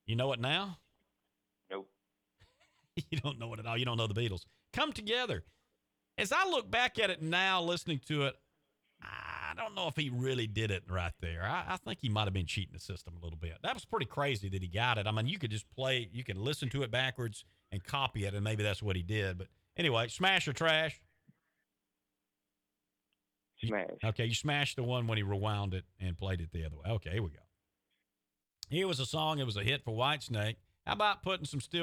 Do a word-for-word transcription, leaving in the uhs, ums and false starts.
You know it now? Nope. You don't know it at all. You don't know the Beatles. Come Together. As I look back at it now, listening to it, I don't know if he really did it right there. I, I think he might have been cheating the system a little bit. That was pretty crazy that he got it. I mean, you could just play, you can listen to it backwards and copy it, and maybe that's what he did. But anyway, smash or trash? Smash. You, okay, you smashed the one when he rewound it and played it the other way. Okay, here we go. Here was a song. It was a hit for Whitesnake. How about putting some Still